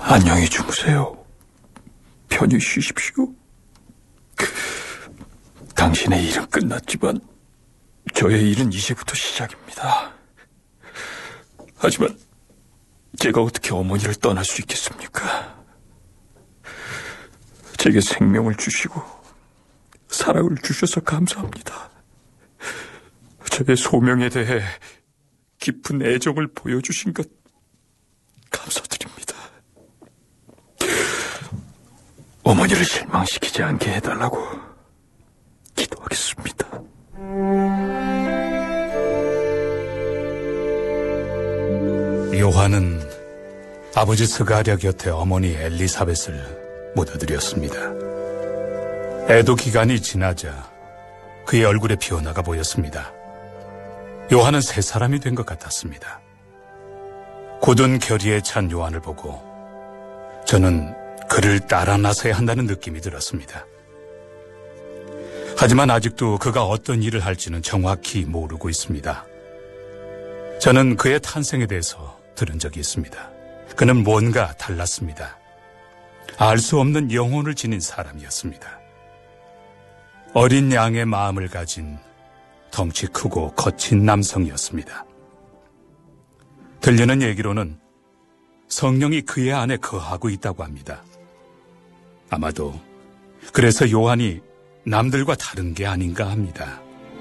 안녕히 주무세요. 편히 쉬십시오. 당신의 일은 끝났지만 저의 일은 이제부터 시작입니다. 하지만 제가 어떻게 어머니를 떠날 수 있겠습니까? 제게 생명을 주시고 사랑을 주셔서 감사합니다. 저의 소명에 대해 깊은 애정을 보여주신 것 감사드립니다. 어머니를 실망시키지 않게 해달라고 기도하겠습니다. 요한은 아버지 스가랴 곁에 어머니 엘리사벳을 묻어드렸습니다. 애도 기간이 지나자 그의 얼굴에 피어나가 보였습니다. 요한은 새 사람이 된 것 같았습니다. 굳은 결의에 찬 요한을 보고 저는 그를 따라 나서야 한다는 느낌이 들었습니다. 하지만 아직도 그가 어떤 일을 할지는 정확히 모르고 있습니다. 저는 그의 탄생에 대해서 들은 적이 있습니다. 그는 뭔가 달랐습니다. 알 수 없는 영혼을 지닌 사람이었습니다. 어린 양의 마음을 가진 덩치 크고 거친 남성이었습니다. 들리는 얘기로는 성령이 그의 안에 거하고 있다고 합니다. 아마도 그래서 요한이 남들과 다른 게 아닌가 합니다.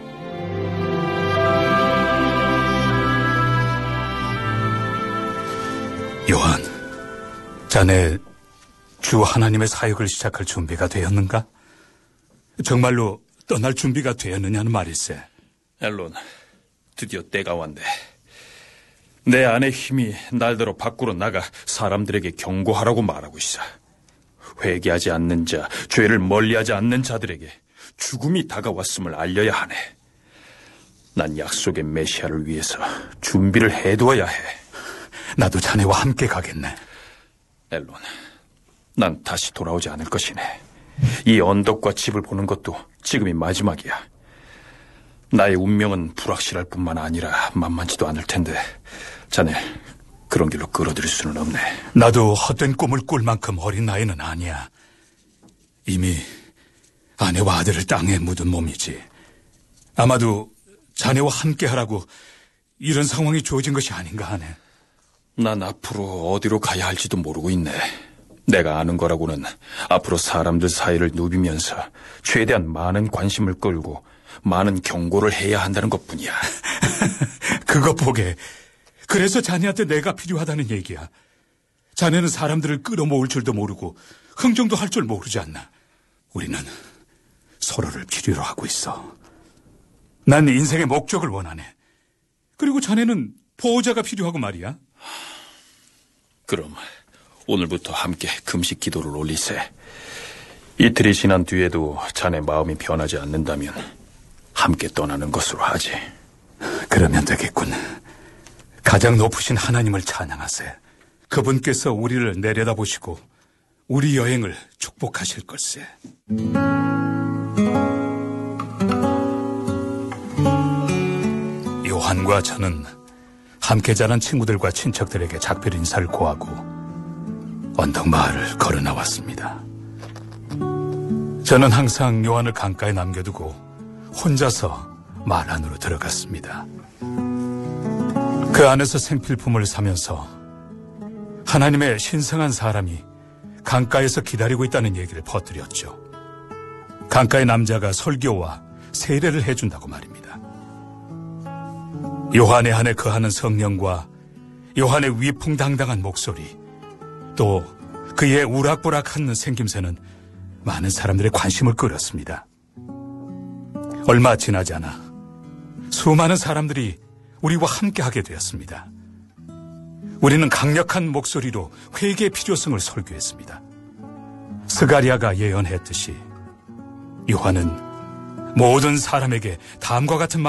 요한, 자네 주 하나님의 사역을 시작할 준비가 되었는가? 정말로 떠날 준비가 되었느냐는 말일세. 앨런, 드디어 때가 왔네. 내 안의 힘이 날더러 밖으로 나가 사람들에게 경고하라고 말하고 있어. 회개하지 않는 자, 죄를 멀리하지 않는 자들에게 죽음이 다가왔음을 알려야 하네. 난 약속의 메시아를 위해서 준비를 해두어야 해. 나도 자네와 함께 가겠네. 앨런, 난 다시 돌아오지 않을 것이네. 이 언덕과 집을 보는 것도 지금이 마지막이야. 나의 운명은 불확실할 뿐만 아니라 만만치도 않을 텐데 자네 그런 길로 끌어들일 수는 없네. 나도 헛된 꿈을 꿀 만큼 어린 나이는 아니야. 이미 아내와 아들을 땅에 묻은 몸이지. 아마도 자네와 함께 하라고 이런 상황이 주어진 것이 아닌가 하네. 난 앞으로 어디로 가야 할지도 모르고 있네. 내가 아는 거라고는 앞으로 사람들 사이를 누비면서 최대한 많은 관심을 끌고 많은 경고를 해야 한다는 것뿐이야. 그것 보게. 그래서 자네한테 내가 필요하다는 얘기야. 자네는 사람들을 끌어모을 줄도 모르고 흥정도 할 줄 모르지 않나. 우리는 서로를 필요로 하고 있어. 난 인생의 목적을 원하네. 그리고 자네는 보호자가 필요하고 말이야. 그럼 오늘부터 함께 금식 기도를 올리세. 이틀이 지난 뒤에도 자네 마음이 변하지 않는다면 함께 떠나는 것으로 하지. 그러면 되겠군. 가장 높으신 하나님을 찬양하세. 그분께서 우리를 내려다보시고 우리 여행을 축복하실 걸세. 요한과 저는 함께 자란 친구들과 친척들에게 작별 인사를 고하고 언덕 마을을 걸어 나왔습니다. 저는 항상 요한을 강가에 남겨두고 혼자서 말 안으로 들어갔습니다. 그 안에서 생필품을 사면서 하나님의 신성한 사람이 강가에서 기다리고 있다는 얘기를 퍼뜨렸죠. 강가의 남자가 설교와 세례를 해준다고 말입니다. 요한의 안에 거하는 성령과 요한의 위풍당당한 목소리, 또 그의 우락부락한 생김새는 많은 사람들의 관심을 끌었습니다. 얼마 지나지 않아 수많은 사람들이 우리와 함께하게 되었습니다. 우리는 강력한 목소리로 회개의 필요성을 설교했습니다. 스가랴가 예언했듯이 요한은 모든 사람에게 다음과 같은